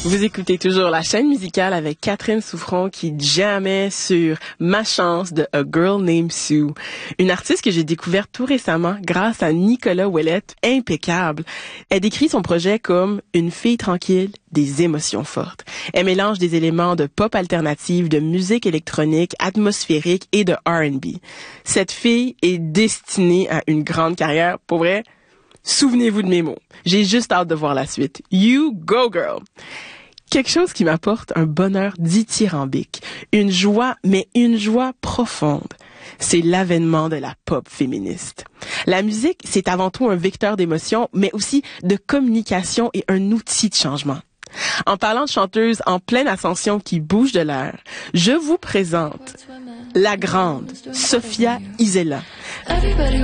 Vous écoutez toujours la chaîne musicale avec Catherine Souffron qui jammait sur Ma chance de A Girl Named Sue. Une artiste que j'ai découverte tout récemment grâce à Nicolas Ouellette, impeccable. Elle décrit son projet comme une fille tranquille, des émotions fortes. Elle mélange des éléments de pop alternative, de musique électronique, atmosphérique et de R&B. Cette fille est destinée à une grande carrière. Pour vrai, souvenez-vous de mes mots. J'ai juste hâte de voir la suite. You go girl! Quelque chose qui m'apporte un bonheur dithyrambique, une joie, mais une joie profonde. C'est l'avènement de la pop féministe. La musique, c'est avant tout un vecteur d'émotion, mais aussi de communication et un outil de changement. En parlant de chanteuses en pleine ascension qui bougent de l'air, je vous présente la grande Sophia Isela.